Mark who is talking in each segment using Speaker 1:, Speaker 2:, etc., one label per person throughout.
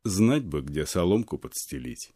Speaker 1: Знать бы, где соломку подстелить.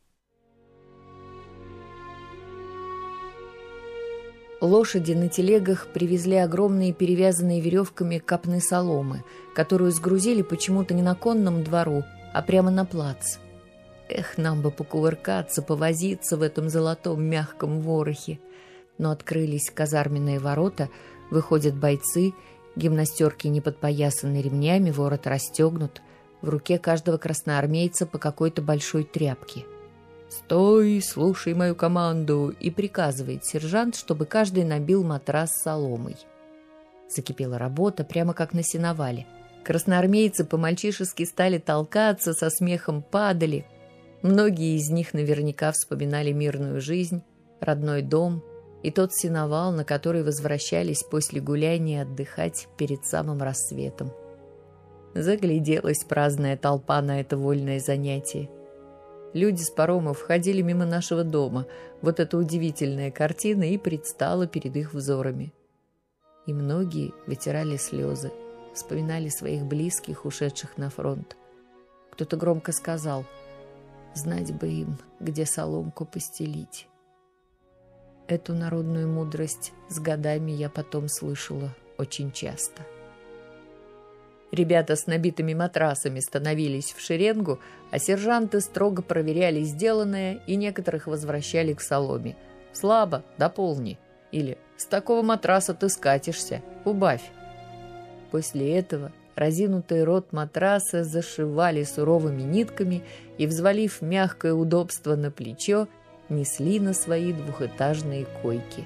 Speaker 2: Лошади на телегах привезли огромные перевязанные веревками копны соломы, которую сгрузили почему-то не на конном двору, а прямо на плац. Эх, нам бы покувыркаться, повозиться в этом золотом мягком ворохе. Но открылись казарменные ворота, выходят бойцы, гимнастерки не подпоясаны ремнями, ворот расстегнут, в руке каждого красноармейца по какой-то большой тряпке. «Стой, слушай мою команду!» и приказывает сержант, чтобы каждый набил матрас соломой. Закипела работа, прямо как на сеновале. Красноармейцы по-мальчишески стали толкаться, со смехом падали. Многие из них наверняка вспоминали мирную жизнь, родной дом и тот сеновал, на который возвращались после гуляния отдыхать перед самым рассветом. Загляделась праздная толпа на это вольное занятие. Люди с паромов ходили мимо нашего дома. Вот эта удивительная картина и предстала перед их взорами. И многие вытирали слезы, вспоминали своих близких, ушедших на фронт. Кто-то громко сказал: «Знать бы им, где соломку постелить». Эту народную мудрость с годами я потом слышала очень часто. Ребята с набитыми матрасами становились в шеренгу, а сержанты строго проверяли сделанное и некоторых возвращали к соломе. «Слабо, дополни» или «С такого матраса ты скатишься, убавь». После этого разинутый рот матраса зашивали суровыми нитками и, взвалив мягкое удобство на плечо, несли на свои двухэтажные койки.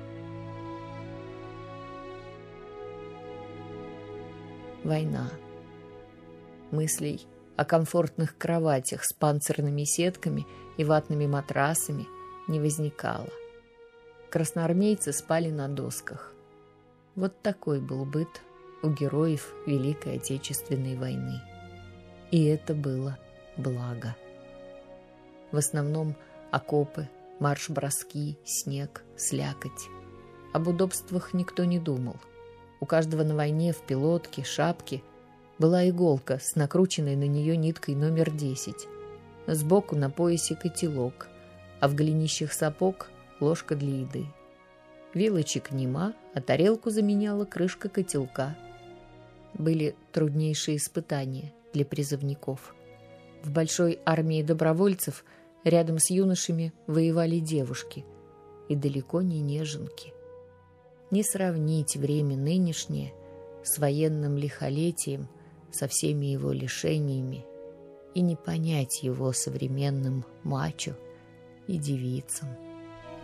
Speaker 2: Война. Мыслей о комфортных кроватях с панцирными сетками и ватными матрасами не возникало. Красноармейцы спали на досках. Вот такой был быт у героев Великой Отечественной войны. И это было благо. В основном окопы, марш-броски, снег, слякоть. Об удобствах никто не думал. У каждого на войне в пилотке, шапке была иголка с накрученной на нее ниткой номер 10. Сбоку на поясе котелок, а в голенищах сапог ложка для еды. Вилочек нема, а тарелку заменяла крышка котелка. Были труднейшие испытания для призывников. В большой армии добровольцев рядом с юношами воевали девушки, и далеко не неженки. Не сравнить время нынешнее с военным лихолетием, со всеми его лишениями, и не понять его современным мачо и девицам.